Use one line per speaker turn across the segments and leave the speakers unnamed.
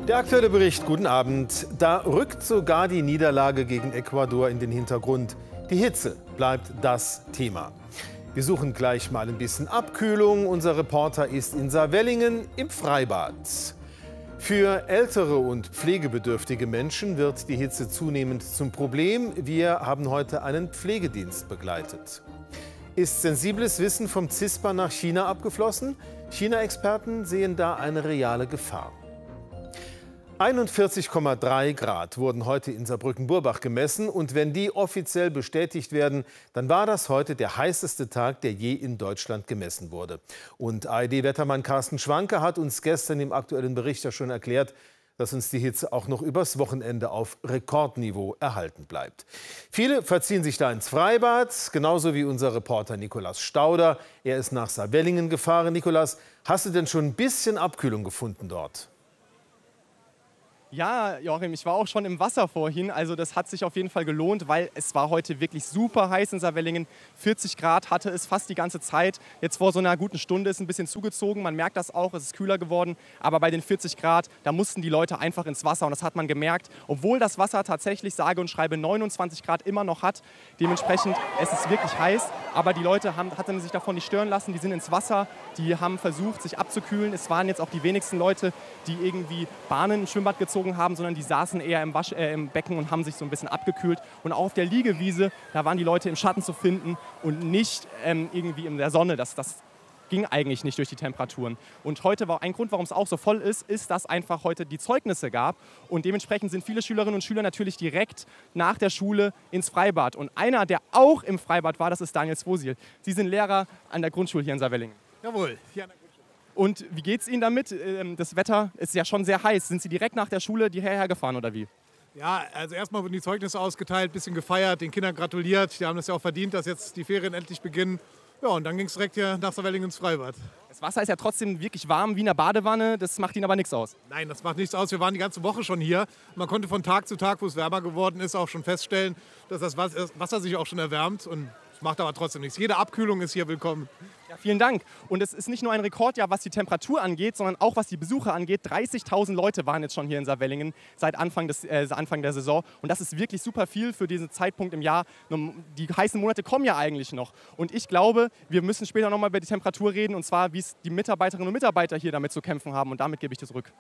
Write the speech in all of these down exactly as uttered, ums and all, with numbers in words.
Der aktuelle Bericht, guten Abend. Da rückt sogar die Niederlage gegen Ecuador in den Hintergrund. Die Hitze bleibt das Thema. Wir suchen gleich mal ein bisschen Abkühlung. Unser Reporter ist in Saarwellingen im Freibad. Für ältere und pflegebedürftige Menschen wird die Hitze zunehmend zum Problem. Wir haben heute einen Pflegedienst begleitet. Ist sensibles Wissen vom CISPA nach China abgeflossen? China-Experten sehen da eine reale Gefahr. einundvierzig Komma drei Grad wurden heute in Saarbrücken-Burbach gemessen. Und wenn die offiziell bestätigt werden, dann war das heute der heißeste Tag, der je in Deutschland gemessen wurde. Und A R D-Wettermann Carsten Schwanke hat uns gestern im aktuellen Bericht ja schon erklärt, dass uns die Hitze auch noch übers Wochenende auf Rekordniveau erhalten bleibt. Viele verziehen sich da ins Freibad, genauso wie unser Reporter Nikolaus Stauder. Er ist nach Saarwellingen gefahren. Nikolaus, hast du denn schon ein bisschen Abkühlung gefunden dort?
Ja, Joachim, ich war auch schon im Wasser vorhin, also das hat sich auf jeden Fall gelohnt, weil es war heute wirklich super heiß in Saarwellingen. vierzig Grad hatte es fast die ganze Zeit. Jetzt vor so einer guten Stunde ist ein bisschen zugezogen, man merkt das auch, es ist kühler geworden. Aber bei den vierzig Grad, da mussten die Leute einfach ins Wasser und das hat man gemerkt. Obwohl das Wasser tatsächlich, sage und schreibe, neunundzwanzig Grad immer noch hat. Dementsprechend, es ist wirklich heiß, aber die Leute haben, hatten sich davon nicht stören lassen. Die sind ins Wasser, die haben versucht, sich abzukühlen. Es waren jetzt auch die wenigsten Leute, die irgendwie Bahnen im Schwimmbad gezogen haben, sondern die saßen eher im, Wasch, äh, im Becken und haben sich so ein bisschen abgekühlt. Und auch auf der Liegewiese, da waren die Leute im Schatten zu finden und nicht ähm, irgendwie in der Sonne. Das, das ging eigentlich nicht durch die Temperaturen. Und heute war ein Grund, warum es auch so voll ist, ist, dass einfach heute die Zeugnisse gab. Und dementsprechend sind viele Schülerinnen und Schüler natürlich direkt nach der Schule ins Freibad. Und einer, der auch im Freibad war, das ist Daniel Swosil. Sie sind Lehrer an der Grundschule hier in Saarwellingen.
Jawohl, hier an der
Und wie geht es Ihnen damit? Das Wetter ist ja schon sehr heiß. Sind Sie direkt nach der Schule hierher gefahren oder wie?
Ja, also erstmal wurden die Zeugnisse ausgeteilt, ein bisschen gefeiert, den Kindern gratuliert. Die haben es ja auch verdient, dass jetzt die Ferien endlich beginnen. Ja, und dann ging es direkt hier nach Saarwellingen ins Freibad.
Das Wasser ist ja trotzdem wirklich warm wie in einer Badewanne. Das macht Ihnen aber nichts aus?
Nein, das macht nichts aus. Wir waren die ganze Woche schon hier. Man konnte von Tag zu Tag, wo es wärmer geworden ist, auch schon feststellen, dass das Wasser sich auch schon erwärmt. Und es macht aber trotzdem nichts. Jede Abkühlung ist hier willkommen.
Ja, vielen Dank. Und es ist nicht nur ein Rekordjahr, was die Temperatur angeht, sondern auch was die Besucher angeht. dreißigtausend Leute waren jetzt schon hier in Saarwellingen seit Anfang, des, äh, Anfang der Saison. Und das ist wirklich super viel für diesen Zeitpunkt im Jahr. Die heißen Monate kommen ja eigentlich noch. Und ich glaube, wir müssen später noch mal über die Temperatur reden. Und zwar, wie es die Mitarbeiterinnen und Mitarbeiter hier damit zu kämpfen haben. Und damit gebe ich das zurück.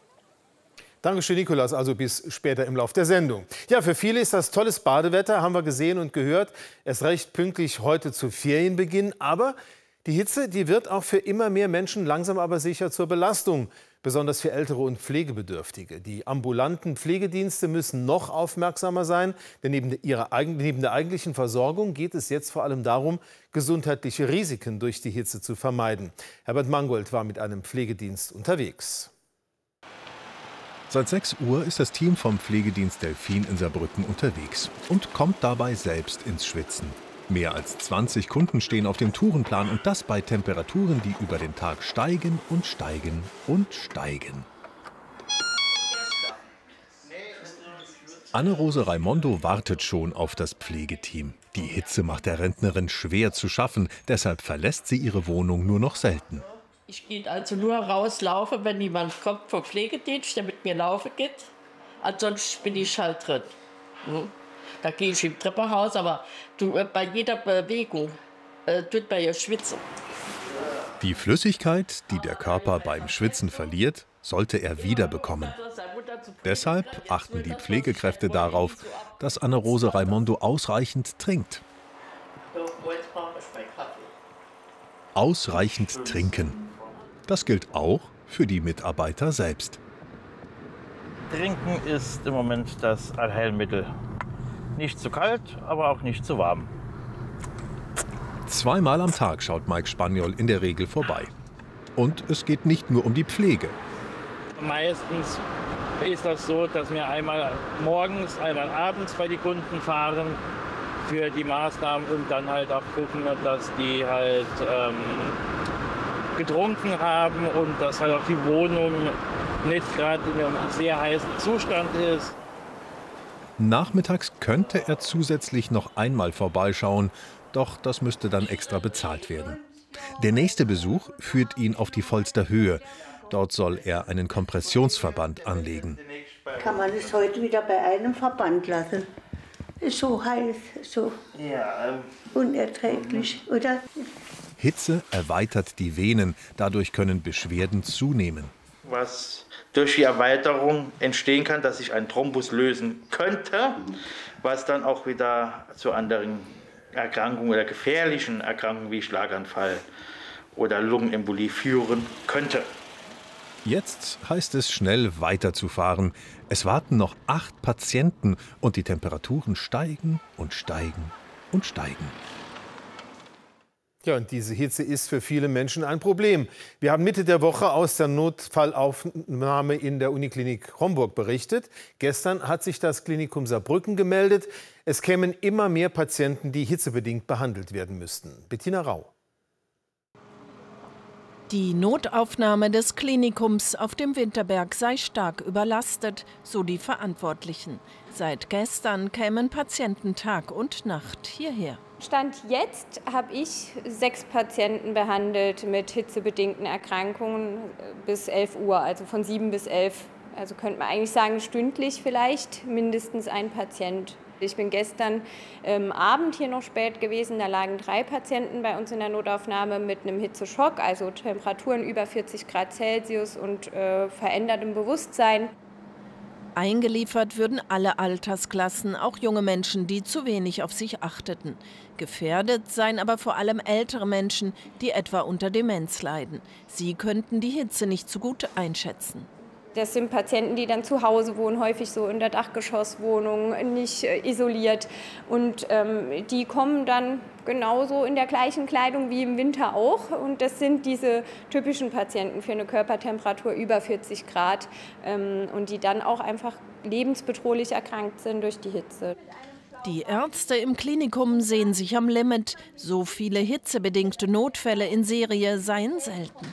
Dankeschön, Nikolaus. Also bis später im Lauf der Sendung. Ja, für viele ist das tolles Badewetter, haben wir gesehen und gehört. Erst recht pünktlich heute zu Ferienbeginn. Aber die Hitze, die wird auch für immer mehr Menschen langsam aber sicher zur Belastung. Besonders für Ältere und Pflegebedürftige. Die ambulanten Pflegedienste müssen noch aufmerksamer sein. Denn neben, ihrer, neben der eigentlichen Versorgung geht es jetzt vor allem darum, gesundheitliche Risiken durch die Hitze zu vermeiden. Herbert Mangold war mit einem Pflegedienst unterwegs.
Seit sechs Uhr ist das Team vom Pflegedienst Delfin in Saarbrücken unterwegs und kommt dabei selbst ins Schwitzen. Mehr als zwanzig Kunden stehen auf dem Tourenplan und das bei Temperaturen, die über den Tag steigen und steigen und steigen. Anne-Rose Raimondo wartet schon auf das Pflegeteam. Die Hitze macht der Rentnerin schwer zu schaffen, deshalb verlässt sie ihre Wohnung nur noch selten.
Ich gehe also nur rauslaufen, wenn jemand kommt vom Pflegedienst, der mit mir laufen geht. Ansonsten bin ich halt drin. Hm. Da gehe ich im Treppenhaus, aber du, bei jeder Bewegung äh, tut man ja schwitzen.
Die Flüssigkeit, die der Körper beim Schwitzen verliert, sollte er wiederbekommen. Deshalb achten die Pflegekräfte darauf, dass Anne-Rose Raimondo ausreichend trinkt. Ausreichend trinken. Das gilt auch für die Mitarbeiter selbst.
Trinken ist im Moment das Allheilmittel. Nicht zu kalt, aber auch nicht zu warm.
Zweimal am Tag schaut Mike Spaniol in der Regel vorbei. Und es geht nicht nur um die Pflege.
Meistens ist das so, dass wir einmal morgens, einmal abends bei den Kunden fahren für die Maßnahmen und dann halt auch gucken, dass die halt ähm, getrunken haben und dass halt auch die Wohnung nicht gerade in einem sehr heißen Zustand ist.
Nachmittags könnte er zusätzlich noch einmal vorbeischauen, doch das müsste dann extra bezahlt werden. Der nächste Besuch führt ihn auf die Volster Höhe. Dort soll er einen Kompressionsverband anlegen.
Kann man es heute wieder bei einem Verband lassen? Ist so heiß, so unerträglich, oder?
Hitze erweitert die Venen, dadurch können Beschwerden zunehmen.
Was durch die Erweiterung entstehen kann, dass sich ein Thrombus lösen könnte, was dann auch wieder zu anderen Erkrankungen oder gefährlichen Erkrankungen wie Schlaganfall oder Lungenembolie führen könnte.
Jetzt heißt es, schnell weiterzufahren. Es warten noch acht Patienten und die Temperaturen steigen und steigen und steigen.
Ja, und diese Hitze ist für viele Menschen ein Problem. Wir haben Mitte der Woche aus der Notfallaufnahme in der Uniklinik Homburg berichtet. Gestern hat sich das Klinikum Saarbrücken gemeldet. Es kämen immer mehr Patienten, die hitzebedingt behandelt werden müssten. Bettina Rau.
Die Notaufnahme des Klinikums auf dem Winterberg sei stark überlastet, so die Verantwortlichen. Seit gestern kämen Patienten Tag und Nacht hierher.
Stand jetzt habe ich sechs Patienten behandelt mit hitzebedingten Erkrankungen bis elf Uhr, also von sieben bis elf. Also könnte man eigentlich sagen, stündlich vielleicht mindestens ein Patient. Ich bin gestern ähm, Abend hier noch spät gewesen, da lagen drei Patienten bei uns in der Notaufnahme mit einem Hitzeschock, also Temperaturen über vierzig Grad Celsius und äh, verändertem Bewusstsein.
Eingeliefert würden alle Altersklassen, auch junge Menschen, die zu wenig auf sich achteten. Gefährdet seien aber vor allem ältere Menschen, die etwa unter Demenz leiden. Sie könnten die Hitze nicht so gut einschätzen.
Das sind Patienten, die dann zu Hause wohnen, häufig so in der Dachgeschosswohnung, nicht äh, isoliert. Und ähm, die kommen dann genauso in der gleichen Kleidung wie im Winter auch. Und das sind diese typischen Patienten für eine Körpertemperatur über vierzig Grad ähm, und die dann auch einfach lebensbedrohlich erkrankt sind durch die Hitze.
Die Ärzte im Klinikum sehen sich am Limit. So viele hitzebedingte Notfälle in Serie seien selten.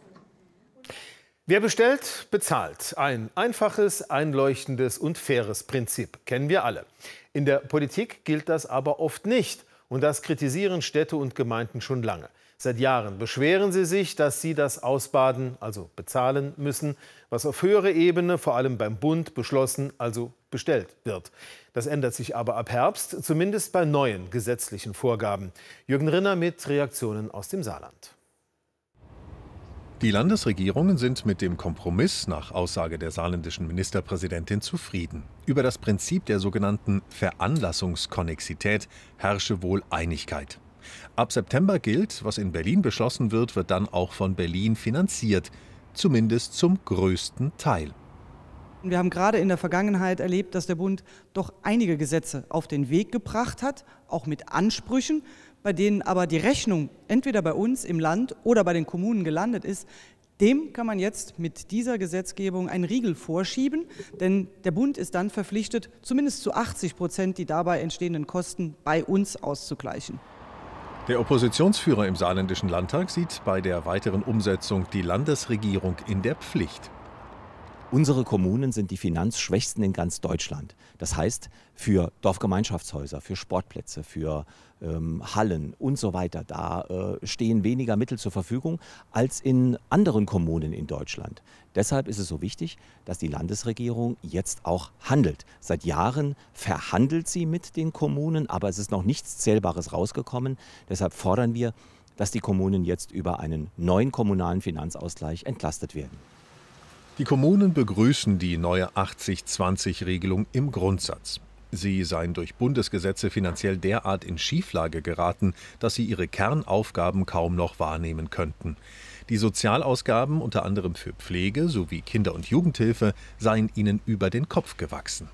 Wer bestellt, bezahlt. Ein einfaches, einleuchtendes und faires Prinzip. Kennen wir alle. In der Politik gilt das aber oft nicht. Und das kritisieren Städte und Gemeinden schon lange. Seit Jahren beschweren sie sich, dass sie das ausbaden, also bezahlen müssen, was auf höherer Ebene, vor allem beim Bund, beschlossen, also bestellt wird. Das ändert sich aber ab Herbst, zumindest bei neuen gesetzlichen Vorgaben. Jürgen Rinner mit Reaktionen aus dem Saarland.
Die Landesregierungen sind mit dem Kompromiss nach Aussage der saarländischen Ministerpräsidentin zufrieden. Über das Prinzip der sogenannten Veranlassungskonnexität herrsche wohl Einigkeit. Ab September gilt, was in Berlin beschlossen wird, wird dann auch von Berlin finanziert, zumindest zum größten Teil.
Wir haben gerade in der Vergangenheit erlebt, dass der Bund doch einige Gesetze auf den Weg gebracht hat, auch mit Ansprüchen, bei denen aber die Rechnung entweder bei uns im Land oder bei den Kommunen gelandet ist. Dem kann man jetzt mit dieser Gesetzgebung einen Riegel vorschieben, denn der Bund ist dann verpflichtet, zumindest zu achtzig Prozent die dabei entstehenden Kosten bei uns auszugleichen.
Der Oppositionsführer im saarländischen Landtag sieht bei der weiteren Umsetzung die Landesregierung in der Pflicht.
Unsere Kommunen sind die finanzschwächsten in ganz Deutschland. Das heißt, für Dorfgemeinschaftshäuser, für Sportplätze, für ähm, Hallen und so weiter, da äh, stehen weniger Mittel zur Verfügung als in anderen Kommunen in Deutschland. Deshalb ist es so wichtig, dass die Landesregierung jetzt auch handelt. Seit Jahren verhandelt sie mit den Kommunen, aber es ist noch nichts Zählbares rausgekommen. Deshalb fordern wir, dass die Kommunen jetzt über einen neuen kommunalen Finanzausgleich entlastet werden.
Die Kommunen begrüßen die neue achtzig zwanzig Regelung im Grundsatz. Sie seien durch Bundesgesetze finanziell derart in Schieflage geraten, dass sie ihre Kernaufgaben kaum noch wahrnehmen könnten. Die Sozialausgaben, unter anderem für Pflege sowie Kinder- und Jugendhilfe, seien ihnen über den Kopf gewachsen.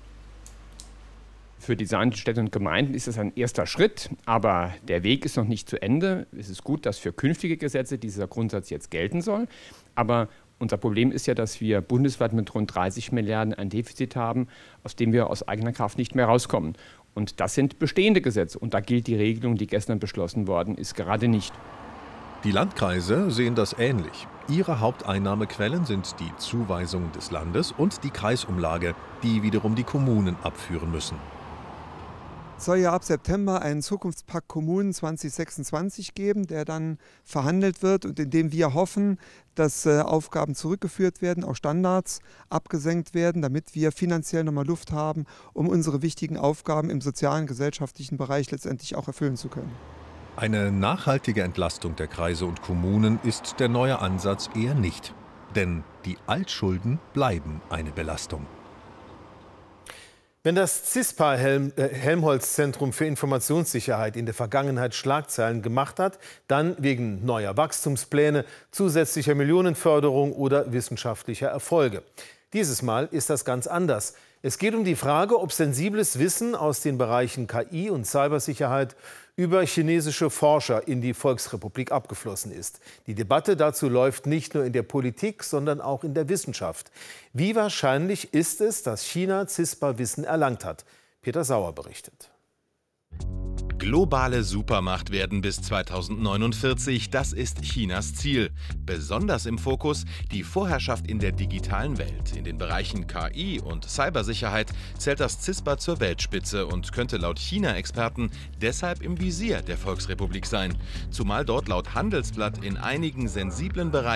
Für die saarländischen Städte und Gemeinden ist es ein erster Schritt, aber der Weg ist noch nicht zu Ende. Es ist gut, dass für künftige Gesetze dieser Grundsatz jetzt gelten soll, aber unser Problem ist ja, dass wir bundesweit mit rund dreißig Milliarden ein Defizit haben, aus dem wir aus eigener Kraft nicht mehr rauskommen. Und das sind bestehende Gesetze. Und da gilt die Regelung, die gestern beschlossen worden ist, gerade nicht.
Die Landkreise sehen das ähnlich. Ihre Haupteinnahmequellen sind die Zuweisungen des Landes und die Kreisumlage, die wiederum die Kommunen abführen müssen.
Es soll ja ab September einen Zukunftspakt Kommunen zwanzig sechsundzwanzig geben, der dann verhandelt wird und in dem wir hoffen, dass äh, Aufgaben zurückgeführt werden, auch Standards abgesenkt werden, damit wir finanziell nochmal Luft haben, um unsere wichtigen Aufgaben im sozialen, gesellschaftlichen Bereich letztendlich auch erfüllen zu können.
Eine nachhaltige Entlastung der Kreise und Kommunen ist der neue Ansatz eher nicht. Denn die Altschulden bleiben eine Belastung.
Wenn das CISPA Helm, äh, Helmholtz-Zentrum für Informationssicherheit in der Vergangenheit Schlagzeilen gemacht hat, dann wegen neuer Wachstumspläne, zusätzlicher Millionenförderung oder wissenschaftlicher Erfolge. Dieses Mal ist das ganz anders. Es geht um die Frage, ob sensibles Wissen aus den Bereichen K I und Cybersicherheit über chinesische Forscher in die Volksrepublik abgeflossen ist. Die Debatte dazu läuft nicht nur in der Politik, sondern auch in der Wissenschaft. Wie wahrscheinlich ist es, dass China CISPA-Wissen erlangt hat? Peter Sauer berichtet.
Globale Supermacht werden bis zweitausendneunundvierzig, das ist Chinas Ziel. Besonders im Fokus die Vorherrschaft in der digitalen Welt. In den Bereichen K I und Cybersicherheit zählt das CISPA zur Weltspitze und könnte laut China-Experten deshalb im Visier der Volksrepublik sein. Zumal dort laut Handelsblatt in einigen sensiblen Bereichen